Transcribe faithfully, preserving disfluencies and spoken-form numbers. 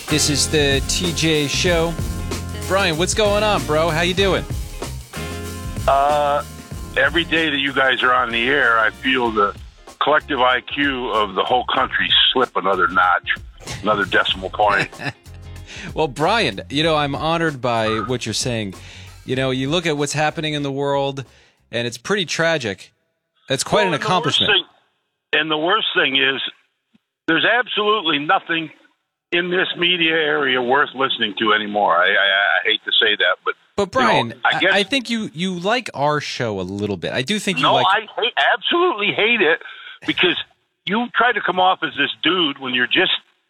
This is the T J Show. Brian, what's going on, bro? How you doing? Uh, every day that you guys are on the air, I feel the collective I Q of the whole country slip another notch, another decimal point. Well, Brian, you know, I'm honored by what you're saying. You know, you look at what's happening in the world, and it's pretty tragic. It's quite well, an accomplishment. The thing, and the worst thing is, there's absolutely nothing in this media area worth listening to anymore. I, I, I hate to say that, but but Brian, you know, I, guess, I think you, you like our show a little bit. I do think you no, like. I hate, absolutely hate it because you try to come off as this dude when you're just